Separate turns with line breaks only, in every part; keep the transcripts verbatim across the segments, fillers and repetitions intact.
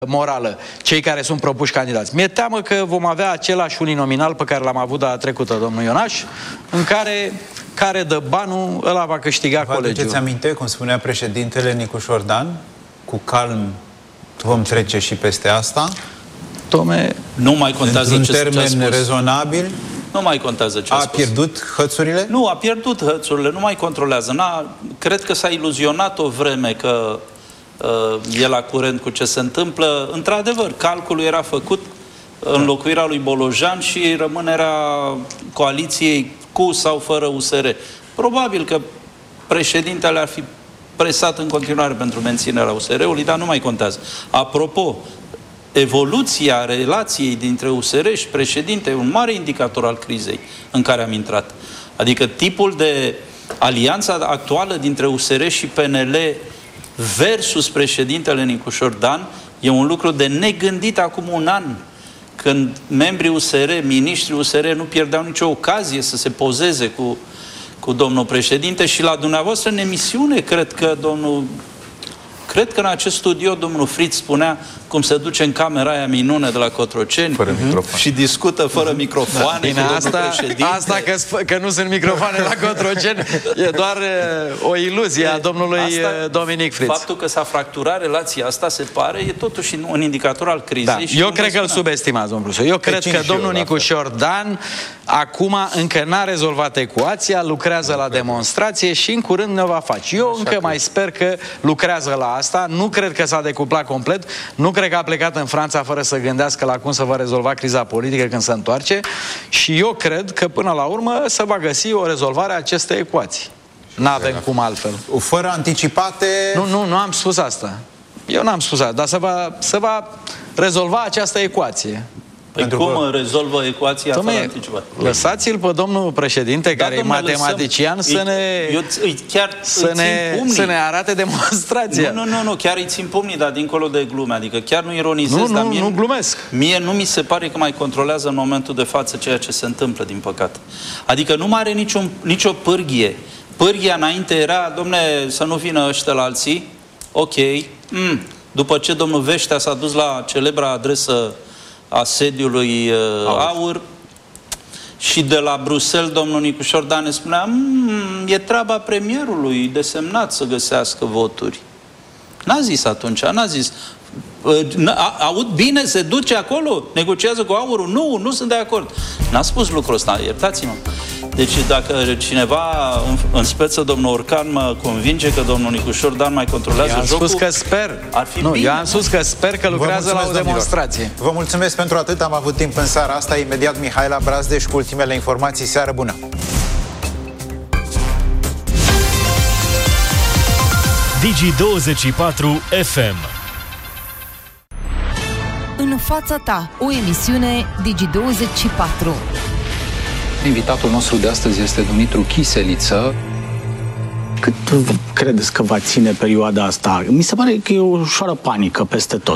morală, cei care sunt propuși candidați. Mi-e teamă că vom avea același uninominal pe care l-am avut data trecută, domnul Ionaș, în care care dă banul, ăla va câștiga
Vă
colegiul.
aduceți aminte, cum spunea președintele Nicu Șordan, cu calm vom trece și peste asta?
Tome,
nu mai contează
într-un
ce,
termen
ce
rezonabil.
Nu mai contează ce a,
a
spus.
pierdut hățurile?
Nu, a pierdut hățurile, nu mai controlează. N-a, cred că s-a iluzionat o vreme că uh, e la curent cu ce se întâmplă. Într-adevăr, calculul era făcut, înlocuirea lui Bolojan și rămânerea coaliției cu sau fără U S R. Probabil că președintele ar fi presat în continuare pentru menținerea U S R-ului, dar nu mai contează. Apropo, evoluția relației dintre U S R și președinte e un mare indicator al crizei în care am intrat. Adică tipul de alianța actuală dintre U S R și P N L versus președintele Nicu Șordan e un lucru de negândit acum un an, când membrii U S R, miniștrii U S R nu pierdeau nicio ocazie să se pozeze cu, cu domnul președinte. Și la dumneavoastră în emisiune, cred că domnul Cred că în acest studio domnul Fritz spunea cum se duce în camera aia minune de la Cotroceni
fără microfon.
Și discută fără microfoane.
Bine, asta, asta că, că nu sunt microfoane la Cotroceni e doar uh, o iluzie a domnului asta, Dominic Fritz.
Faptul că s-a fracturat relația asta, se pare, e totuși un indicator al crizei.
Da,
și
eu cred că îl subestimați, domnul profesor. Eu cred că domnul Nicu Șordan acum încă n-a rezolvat ecuația, lucrează la demonstrație și în curând ne va face. Eu încă mai sper că lucrează la asta. Nu cred că s-a decuplat complet. Nu cred că a plecat în Franța fără să gândească la cum să va rezolva criza politică când se întoarce. Și eu cred că până la urmă se va găsi o rezolvare a acestei ecuații. N-avem cum altfel.
Fără anticipate...
Nu, nu, nu am spus asta. Eu n-am spus asta, dar se va, se va rezolva această ecuație.
Păi cum că... rezolvă ecuația fără anticipat?
Lăsați-l pe domnul președinte, da, care e matematician, lăsăm, să ne,
eu, eu, chiar
să, ne să ne arate demonstrația.
Nu, nu, nu, nu, chiar îi țin pumnii, dar dincolo de glume. Adică chiar nu ironizez,
nu,
dar
nu,
mie,
nu glumesc.
Mie nu mi se pare că mai controlează în momentul de față ceea ce se întâmplă, din păcate. Adică nu mai are niciun, nicio pârghie. Pârghia înainte era, domne, să nu vină ăștia la alții. Ok. Mm. După ce domnul Veștea s-a dus la celebra adresă a sediului uh, Aur. Aur și de la Bruxelles domnul Nicu Șordan ne spunea mmm, e treaba premierului desemnat să găsească voturi. N-a zis atunci, n-a zis aud bine, se duce acolo, negociază cu Aurul. Nu, nu sunt de acord. N-a spus lucrul ăsta, iertați-mă. Deci dacă cineva în, în speță, domnul Orcan, mă convinge că domnul Nicu Șordan mai controlează
jocul,
jocul,
spus că sper.
Ar fi
nu,
bine.
eu am spus că sper că lucrează la o demonstrație.
Domnilor. Vă mulțumesc pentru atât, am avut timp în seara asta. Imediat Mihaela Brazdeș cu ultimele informații. Seară bună!
Digi douăzeci și patru F M.
În fața ta, o emisiune Digi douăzeci și patru.
Invitatul nostru de astăzi este Dumitru Chiseliță.
Cât credeți că va ține perioada asta? Mi se pare că e o ușoară panică peste tot.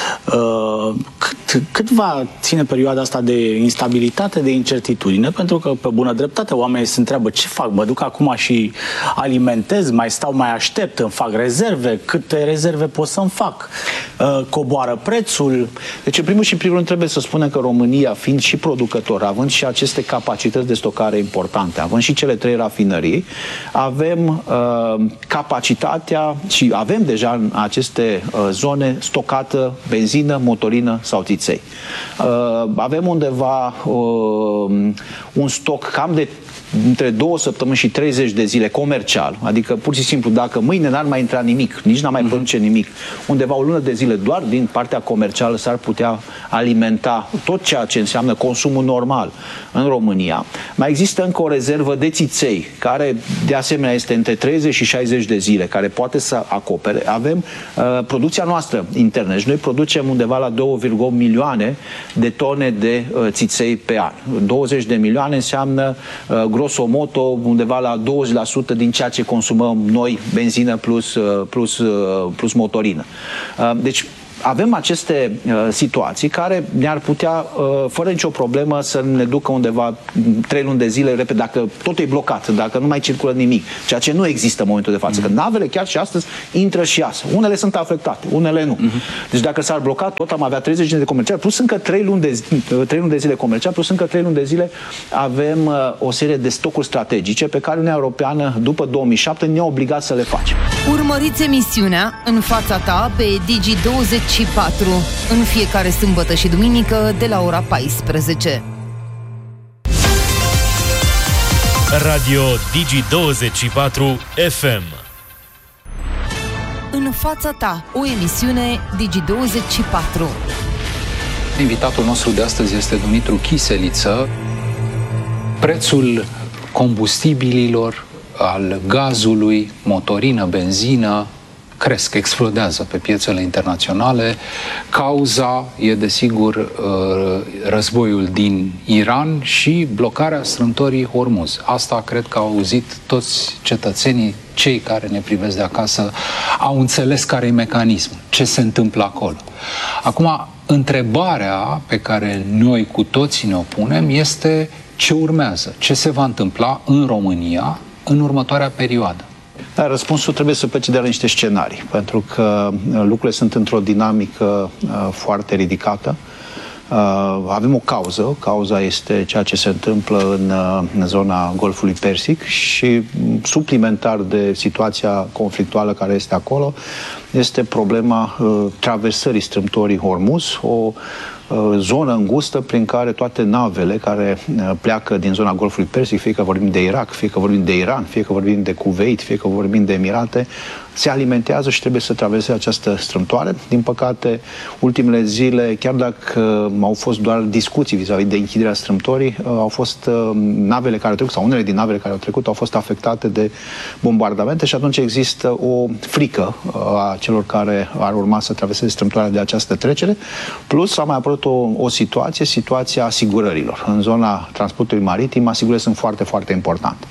Cât, cât va ține perioada asta de instabilitate, de incertitudine? Pentru că, pe bună dreptate, oamenii se întreabă ce fac? Mă duc acum și alimentez, mai stau, mai aștept, îmi fac rezerve? Câte rezerve pot să-mi fac? Coboară prețul? Deci, în primul și primul rând, trebuie să spunem că România, fiind și producător, având și aceste capacități de stocare importante, având și cele trei rafinării, avem capacitatea și avem deja în aceste uh, zone stocată benzină, motorină sau țiței. Uh, avem undeva uh, un stoc cam de între două săptămâni și treizeci de zile comercial, adică pur și simplu dacă mâine n-ar mai intra nimic, nici n-ar mai produce nimic, undeva o lună de zile doar din partea comercială s-ar putea alimenta tot ceea ce înseamnă consumul normal în România. Mai există încă o rezervă de țiței, care de asemenea este între treizeci și șaizeci de zile, care poate să acopere. Avem uh, producția noastră internă și noi producem undeva la două virgulă opt milioane de tone de uh, țiței pe an. douăzeci de milioane înseamnă uh, grosomodo undeva la douăzeci la sută din ceea ce consumăm noi, benzină plus, plus, plus motorină. Deci
avem aceste uh, situații care ne-ar putea, uh, fără nicio problemă, să ne ducă undeva trei luni de zile, repede, dacă totul e blocat, dacă nu mai circulă nimic, ceea ce nu există în momentul de față. Mm-hmm. Că navele chiar și astăzi intră și iasă. Unele sunt afectate, unele nu. Mm-hmm. Deci dacă s-ar bloca tot, am avea treizeci de zile de comercial, plus încă trei luni de, trei luni de zile comercial, plus încă trei luni de zile avem uh, o serie de stocuri strategice pe care Uniunea Europeană, după două mii șapte, ne-a obligat să le facem.
Urmăriți emisiunea În fața ta pe Digi douăzeci și patru în fiecare sâmbătă și duminică de la ora paisprezece.
Radio Digi douăzeci și patru F M.
În fața ta, o emisiune Digi douăzeci și patru.
Invitatul nostru de astăzi este Dumitru Chiseliță. Prețul combustibililor, al gazului, motorină, benzină, cresc, explodează pe piețele internaționale. Cauza e, desigur, războiul din Iran și blocarea strâmtorii Hormuz. Asta cred că au auzit toți cetățenii, cei care ne privesc de acasă, au înțeles care e mecanismul, ce se întâmplă acolo. Acum, întrebarea pe care noi cu toții ne o punem este ce urmează, ce se va întâmpla în România în următoarea perioadă.
Da, răspunsul trebuie să plece de la niște scenarii, pentru că lucrurile sunt într-o dinamică uh, foarte ridicată. Uh, avem o cauză, cauza este ceea ce se întâmplă în, uh, în zona Golfului Persic și suplimentar de situația conflictuală care este acolo este problema uh, traversării strâmtorii Hormuz, o zonă îngustă prin care toate navele care pleacă din zona Golfului Persic, fie că vorbim de Irak, fie că vorbim de Iran, fie că vorbim de Kuwait, fie că vorbim de Emirate, se alimentează și trebuie să traverseze această strâmtoare. Din păcate, ultimele zile, chiar dacă au fost doar discuții vis-a-vis de închiderea strâmtorii, au fost navele care au trecut, sau unele din navele care au trecut, au fost afectate de bombardamente și atunci există o frică a celor care ar urma să traverseze strâmtoarea de această trecere. Plus, a mai apărut o, o situație, situația asigurărilor. În zona transportului maritim, asigurările sunt foarte, foarte importante.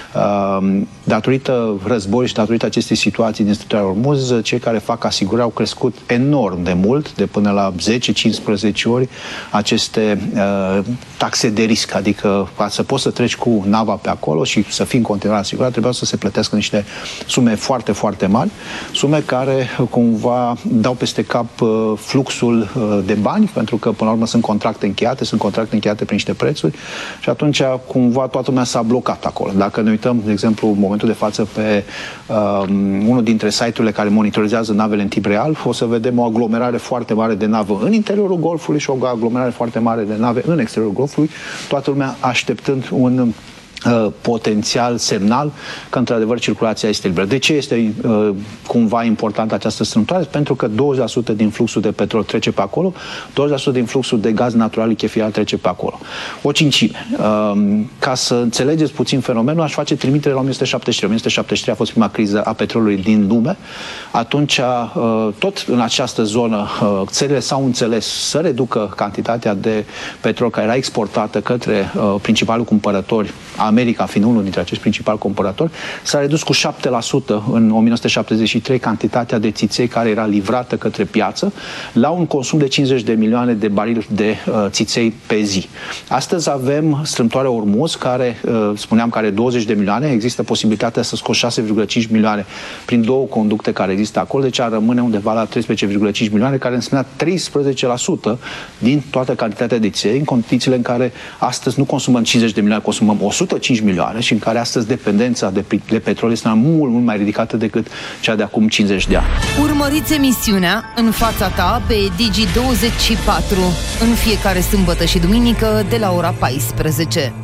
Datorită războiului și datorită acestei situații din strâmtoarea Hormuz, cei care fac asigurări au crescut enorm de mult, de până la zece cincisprezece ori aceste uh, taxe de risc, adică ca să poți să treci cu nava pe acolo și să fii în continuare asigurat, trebuia să se plătească niște sume foarte, foarte mari, sume care cumva dau peste cap uh, fluxul uh, de bani, pentru că până la urmă sunt contracte încheiate, sunt contracte încheiate prin niște prețuri și atunci cumva toată lumea s-a blocat acolo. Dacă ne uităm, de exemplu, în momentul de față pe uh, unul dintre site-urile care monitorizează navele în timp real, o să vedem o aglomerare foarte mare de nave în interiorul Golfului și o aglomerare foarte mare de nave în exteriorul Golfului, toată lumea așteptând un uh, potențial semnal că într-adevăr circulația este liberă. De ce este uh, cumva importantă această strâmtoare? Pentru că douăzeci la sută din fluxul de petrol trece pe acolo, douăzeci la sută din fluxul de gaz natural lichefiat trece pe acolo. O cincime. Uh, ca să înțelegeți puțin fenomenul, aș face trimitere la o mie o sută șaptezeci și trei. o mie o sută șaptezeci și trei a fost prima criză a petrolului din lume. Atunci, uh, tot în această zonă, uh, țările s-au înțeles să reducă cantitatea de petrol care era exportată către uh, principalul cumpărător, America fiind unul dintre acești principali cumpărători, s-a redus cu șapte la sută în o mie o sută șaptezeci și trei cantitatea de țiței care era livrată către piață, la un consum de cincizeci de milioane de barili de uh, țiței pe zi. Astăzi avem strâmtoarea Hormuz, care, uh, spuneam că are douăzeci de milioane, există posibilitatea să scoți șase virgulă cinci milioane prin două conducte care există acolo, deci ar rămâne undeva la treisprezece virgulă cinci milioane, care înseamnă treisprezece la sută din toată cantitatea de țiței, în condițiile în care astăzi nu consumăm cincizeci de milioane, consumăm o sută cinci milioane și în care astăzi dependența de, de petrol este mult, mult mai ridicată decât cea de acum cincizeci de ani.
Urmăriți emisiunea În fața ta pe Digi douăzeci și patru în fiecare sâmbătă și duminică de la ora paisprezece.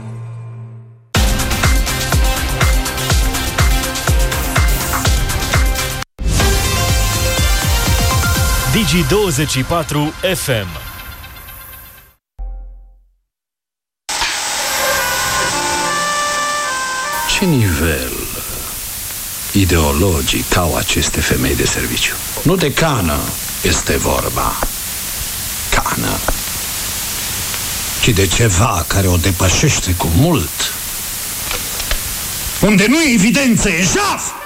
Digi douăzeci și patru F M.
Ce nivel ideologic au aceste femei de serviciu? Nu de cană este vorba, cană, ci de ceva care o depășește cu mult. Unde nu e evidență, e jaf!